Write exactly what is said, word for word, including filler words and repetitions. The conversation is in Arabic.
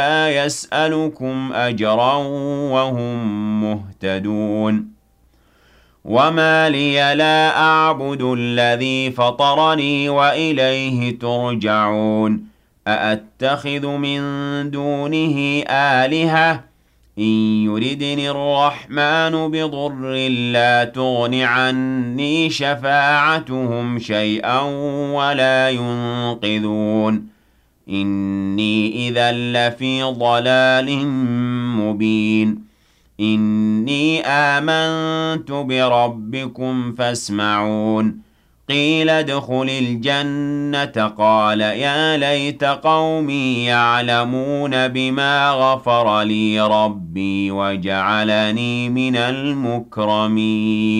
لا يسألكم أجرا وهم مهتدون وما لي لا أعبد الذي فطرني وإليه ترجعون أأتخذ من دونه آلهة إن يردني الرحمن بضر لا تغن عني شفاعتهم شيئا ولا ينقذون إني إذا لفي ضلال مبين إني آمنت بربكم فاسمعون قيل ادخل الجنة قال يا ليت قومي يعلمون بما غفر لي ربي وجعلني من المكرمين